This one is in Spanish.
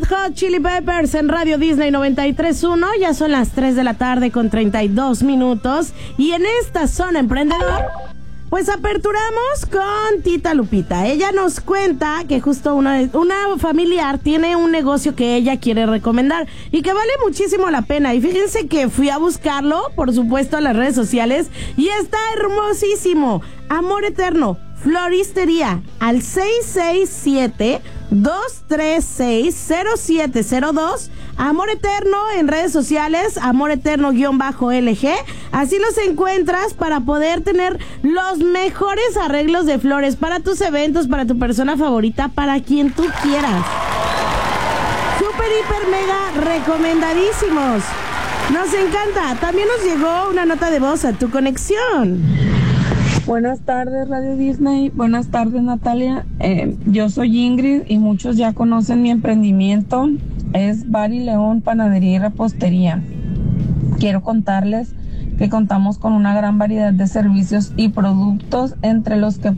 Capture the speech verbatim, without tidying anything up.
Red Hot Chili Peppers en Radio Disney noventa y tres punto uno. Ya son las tres de la tarde con treinta y dos minutos. Y en esta zona emprendedor, pues aperturamos con Tita Lupita. Ella nos cuenta que justo una, una familiar tiene un negocio que ella quiere recomendar y que vale muchísimo la pena. Y fíjense que fui a buscarlo, por supuesto, a las redes sociales y está hermosísimo. Amor Eterno, Floristería, al seis seis siete, dos tres seis, cero siete cero dos. Amor Eterno en redes sociales, Amor Eterno-L G. Así los encuentras para poder tener los mejores arreglos de flores para tus eventos, para tu persona favorita, para quien tú quieras. Super, hiper, mega recomendadísimos. Nos encanta. También nos llegó una nota de voz a tu conexión. Buenas tardes, Radio Disney. Buenas tardes, Natalia. Eh, yo soy Ingrid y muchos ya conocen mi emprendimiento. Es Bar y León Panadería y Repostería. Quiero contarles que contamos con una gran variedad de servicios y productos, entre los que